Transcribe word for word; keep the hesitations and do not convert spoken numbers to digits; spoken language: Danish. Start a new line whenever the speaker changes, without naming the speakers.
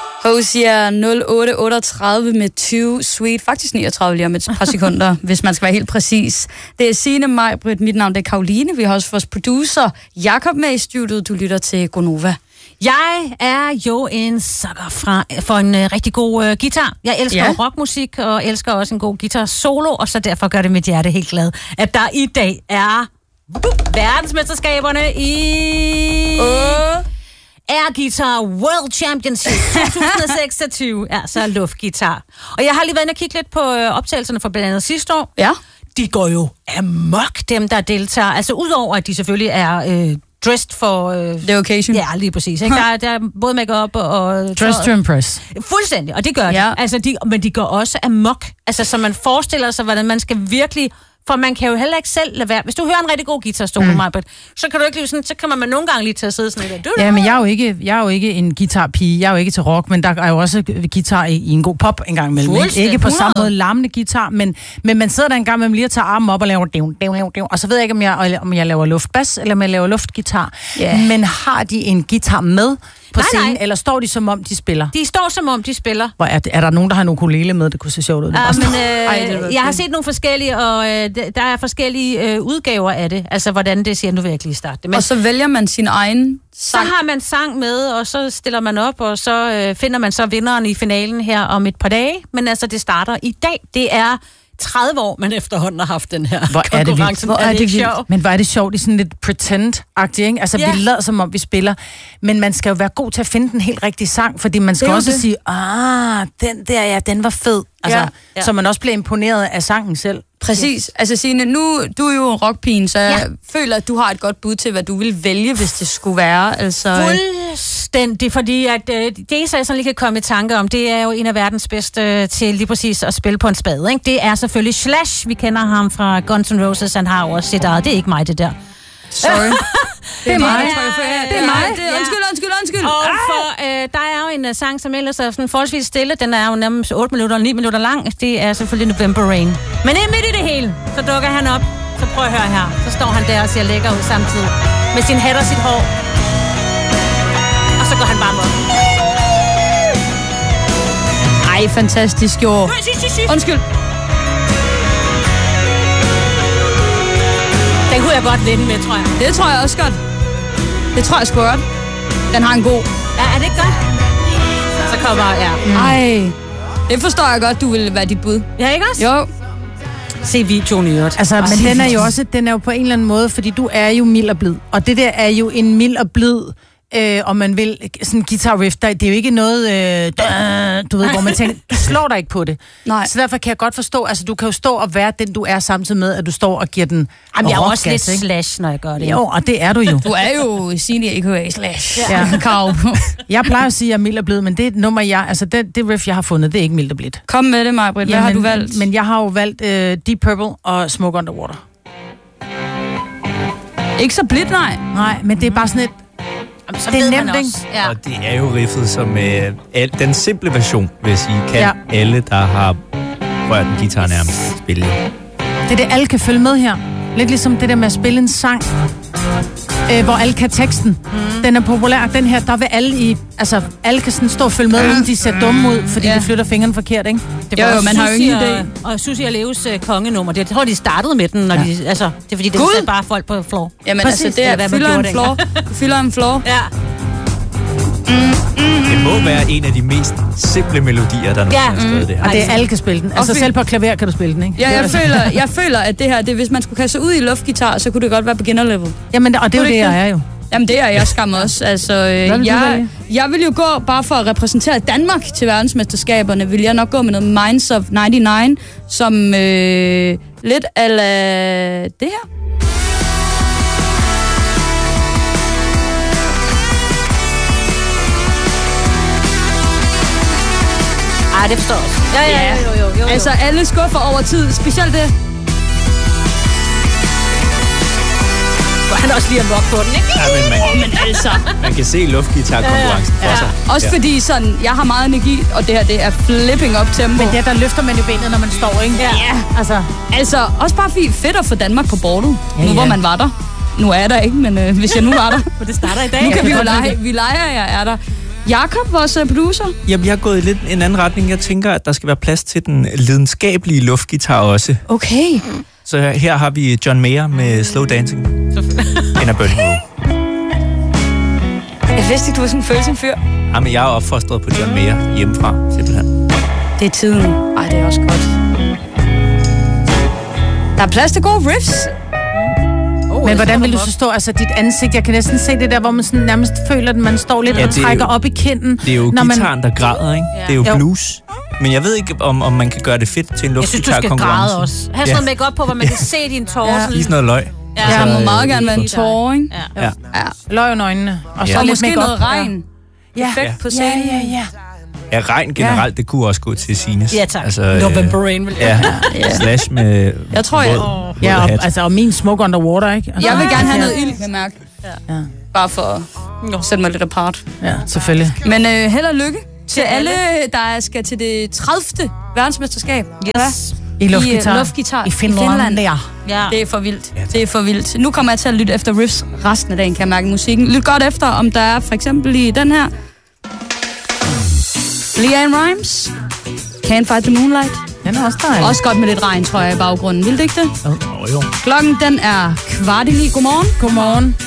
Hosier nul otte otteogtredive med tyve Sweet. Faktisk niogtredive lige om et par sekunder, hvis man skal være helt præcis. Det er Signe, mig, Britt, mit navn det er Karoline. Vi har også vores producer Jakob med i studiet. Du lytter til Gonova.
Jeg er jo en sucker fra, for en uh, rigtig god uh, guitar. Jeg elsker ja. rockmusik, og elsker også en god guitar solo, og så derfor gør det mit hjerte helt glad, at der i dag er verdensmesterskaberne i
Uh.
Air Guitar World Championship tyve seksogtyve. Ja, så luftguitar. Og jeg har lige været inde og kigge lidt på optagelserne fra blandt andet sidste år.
Ja.
De går jo amok, dem der deltager. Altså udover, at de selvfølgelig er øh, dressed for... Øh,
The occasion.
Ja, lige præcis. Ikke? Der, er, der er både make-up og...
Dress to impress.
Fuldstændig, og det gør
ja.
de. Altså, de. Men de går også amok. Altså, så man forestiller sig, hvordan man skal virkelig... For man kan jo heller ikke selv lade være. Hvis du hører en rigtig god guitarstol, mm. Marbet, så kan du ikke lige sådan, så kan man nogle gange lige tage at sidde sådan lidt.
Ja, men jeg er jo ikke, jeg er jo ikke en guitarpige. Jeg er jo ikke til rock, men der er jo også guitar i, i en god pop en gang imellem. Ikke, ikke på samme måde larmende guitar, men, men man sidder der en gang med lige at tage armen op og laver dæv, dæv, dæv, dæv. Og så ved jeg ikke, om jeg, om jeg laver luftbas, eller om jeg laver luftguitar. Yeah. Men har de en guitar med på
nej,
scenen,
nej.
eller står de som om, de spiller?
De står som om, de spiller.
Hvor er, er der nogen, der har en ukulele med? Det kunne se sjovt ud.
Ja, men, øh,
Ej,
jeg har set nogle forskellige, og øh, der er forskellige øh, udgaver af det. Altså, hvordan det siger, nu vil jeg ikke lige starte det. Men
og så vælger man sin egen sang.
Så har man sang med, og så stiller man op, og så øh, finder man så vinderen i finalen her om et par dage. Men altså, det starter i dag. Det er tredive år, man efterhånden har haft den her
hvor
konkurrence.
Hvor er det vildt. Men hvor er det sjovt, det er sådan lidt pretend-agtigt, ikke? Altså, yeah. vi lader som om, vi spiller. Men man skal jo være god til at finde den helt rigtige sang, fordi man skal også det. sige, ah, den der, ja, den var fed. Altså, ja. Ja. Så man også bliver imponeret af sangen selv.
Præcis. Yes. Altså Signe, nu du er jo rockpigen, så jeg ja. føler, at du har et godt bud til, hvad du vil vælge, hvis det skulle være. Altså...
Fuldstændig, fordi at, øh, det eneste, jeg sådan lige kan komme i tanke om, det er jo en af verdens bedste øh, til lige præcis at spille på en spade. Ikke? Det er selvfølgelig Slash. Vi kender ham fra Guns N' Roses. Han har også sit eget. Det er ikke mig, det der.
Sorry.
det,
det er mig.
Det er mig.
Det er, undskyld, undskyld, undskyld.
Og for, øh, der er jo en uh, sang, som ellers er sådan forholdsvis stille. Den er jo nærmest otte minutter eller ni minutter lang. Det er selvfølgelig November Rain. Men midt i det hele, så dukker han op. Så prøv at høre her. Så står han der og ser lækker ud samtidig. Med sin hat og sit hår. Og så går han bare op.
Ej, fantastisk jo. Undskyld.
Den kunne jeg godt vinde med, tror jeg.
Det tror jeg også godt. Det tror jeg sgu godt. Den har en god.
Ja, er det ikke godt? Så kommer ja.
Mm. Ej, det forstår jeg godt, du vil være dit bud.
Ja, ikke også?
Jo.
Se videoen i øvrigt.
Altså, men den er jo også, den er jo på en eller anden måde, fordi du er jo mild og blid. Og det der er jo en mild og blid, øh, om man vil, sådan en guitar riff, der, det er jo ikke noget, øh, du ved, hvor man tænker, du slår dig ikke på det.
Nej.
Så derfor kan jeg godt forstå, altså du kan jo stå og være den, du er samtidig med, at du står og giver den.
Jamen, jeg er også
gas,
lidt Slash, når jeg gør det.
Jo, og det er du jo.
Du er jo Signe A K A Slash.
Ja.
Kav.
Jeg plejer at sige, at jeg er mild og blid, men det er et nummer, jeg, altså det, det riff, jeg har fundet, det er ikke mild og blidt.
Kom med det, Maj-Britt. Hvad
ja,
har
men,
du valgt?
Men jeg har jo valgt uh, Deep Purple og Smoke Underwater.
Ikke så blidt, nej.
Nej, men det er bare sådan et...
Jamen, så
det er
ved
nemt,
man også. Ja.
Og det er jo riffet som øh, al, den simple version, vil jeg sige, kan
ja.
alle, der har rørt en guitar nærmest spille.
Det er det, alle kan følge med her. Lidt ligesom det der med at spille en sang, øh, hvor alle kan teksten. Mm. Den er populær. Den her, der vil alle i... Altså, alle kan sådan stå og følge med, uden de ser dumme ud, fordi ja. de flytter fingrene forkert, ikke?
Det var
jo, jo, man har jo ingen idé.
Og, og Susie og Leos uh, kongenummer, det tror de startede med den, når ja. de... Altså, det er fordi, det er bare folk på floor.
Jamen præcis, altså, det er, fylder en floor. Fylder en floor.
Ja.
Det må være en af de mest simple melodier, der
ja.
er skrevet det her.
Og det er, alle kan spille den. Altså
og
selv på klaver kan du spille den, ikke?
Ja, jeg føler, jeg føler, at det her, det, hvis man skulle kaste ud i luftgitar, så kunne det godt være beginner level.
Jamen, og det er jo det, jeg er jo.
Jamen, det er jeg skam også. Altså, øh, jeg, jeg vil jo gå, bare for at repræsentere Danmark til verdensmesterskaberne, vil jeg nok gå med noget Minds of nioghalvfems, som øh, lidt ala det her.
Ej, det forstår også. Ja, ja, ja, jo, jo, jo, jo.
Altså, alle skuffer over tid, specielt det.
Hvor han også lige er mok på den, ikke?
Ja, men man,
men altså.
Man kan se luftgitarkonkurrencen
ja, ja.
for sig.
Også ja. fordi sådan, jeg har meget energi, og det her, det er flipping up tempo.
Men det der løfter man jo benet, når man står, ikke?
Ja. ja. Altså, altså, også bare fint fedt at få Danmark på bordet, ja, nu ja. hvor man var der. Nu er jeg der ikke, men øh, hvis jeg nu var der.
For det starter i dag.
Nu kan vi jo lege. Vi leger, jeg er der. Jakob, vores producer.
Jamen, jeg er gået i lidt en anden retning. Jeg tænker, at der skal være plads til den lidenskabelige luftgitar også.
Okay.
Så her har vi John Mayer med Slow Dancing. En af Burning Row.
Jeg vidste ikke, du var sådan en følsom fyr.
Jamen, jeg er opfostret på John Mayer hjemmefra, simpelthen.
Det er tiden. Ej, det er også godt. Der er plads til gode riffs.
Oh, men hvordan vil du så stå? Altså, dit ansigt, jeg kan næsten se det der, hvor man sådan nærmest føler, at man står lidt ja, og trækker jo, op i kinden.
Det er jo
når
gitaren, man... der græder, ikke? Ja. Det er jo, jo blues. Men jeg ved ikke, om, om man kan gøre det fedt til en luftgitarkonkurrence. Jeg synes, du skal
græde også. Ha' sådan noget make-up på, hvor man kan se dine tårer.
Ja. Lige sådan noget løg.
Ja, jeg må meget gerne være en tårer, ikke?
Ja. ja.
ja. Løg under øjnene. Og så
ja.
lidt
måske
make-up.
noget regn.
Ja.
Effekt ja. på scenen.
Ja, ja, ja.
Ja, regn generelt, det kunne også gå til Sines.
Ja, tak.
Altså,
November Rain, vil
jeg. Ja, ja. Slash med
jeg tror, jeg...
rød,
ja, og, altså, og min smoke underwater, ikke? Altså,
jeg vil gerne have noget ild, kan jeg mærke.
Ja.
Bare for at sætte mig lidt apart.
Ja, selvfølgelig.
Men øh, held og lykke til alle, der skal til det tredivte verdensmesterskab.
Yes.
I luftgitar.
I, luftgitar.
I Finland.
I Finland.
Ja.
Ja. Det er for vildt. Ja, det er for vildt. Nu kommer jeg til at lytte efter riffs resten af dagen, kan jeg mærke musikken. Lyt godt efter, om der er for eksempel i den her. Leanne Rimes. Can't Fight the Moonlight.
Den er også dejlig.
Også godt med lidt regn, tror jeg, i baggrunden. Vil det ikke det?
Oh, jo.
Klokken, den er kvart i ni. Godmorgen.
Godmorgen.